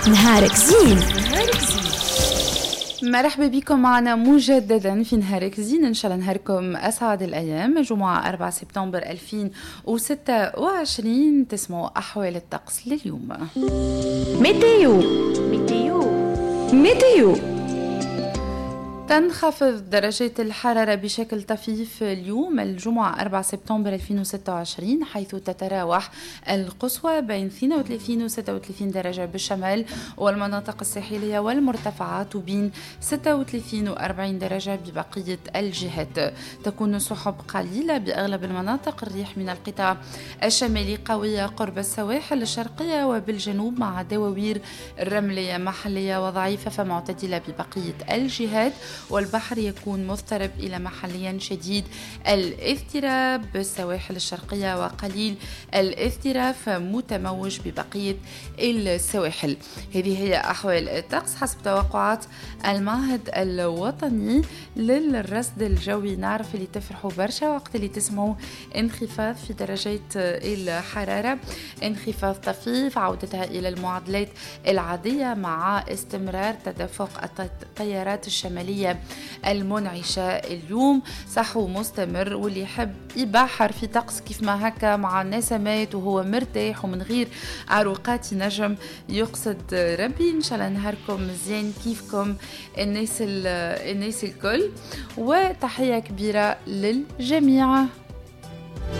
نهارك زين. مرحبا بكم معنا مجددا في نهارك زين. إن شاء الله نهاركم أسعد الأيام. جمعة 4 سبتمبر 2026. تسمعوا أحوال الطقس لليوم. ميتيو. تنخفض درجات الحرارة بشكل طفيف اليوم الجمعة 4 سبتمبر 2026، حيث تتراوح القصوى بين 32 و 36 درجة بالشمال والمناطق الساحلية والمرتفعات، وبين 36 و 40 درجة ببقية الجهات. تكون السحب قليلة بأغلب المناطق. الريح من القطاع الشمالي قوية قرب السواحل الشرقية وبالجنوب، مع دواوير رملية محلية وضعيفة فمعتدلة ببقية الجهات. والبحر يكون مضطرب إلى محليا شديد الاضطراب بالسواحل الشرقية، وقليل الاضطراب متموج ببقية السواحل. هذه هي أحوال الطقس حسب توقعات المعهد الوطني للرصد الجوي. نعرف اللي تفرحوا برشا وقت اللي تسمعوا انخفاض في درجات الحرارة، انخفاض طفيف، عودتها إلى المعدلات العادية مع استمرار تدفق التيارات الشمالية المنعشة اليوم. صحو مستمر، واللي يحب يبحر في طقس كيف ما هكا مع النسمات وهو مرتاح ومن غير عروقات نجم يقصد ربي. إن شاء الله نهاركم مزيان كيفكم الناس الكل، وتحية كبيرة للجميع.